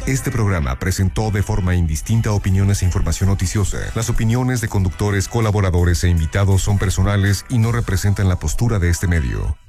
Este programa presentó de forma indistinta opiniones e información noticiosa. Las opiniones de conductores, colaboradores e invitados son personales y no representan la postura de este medio.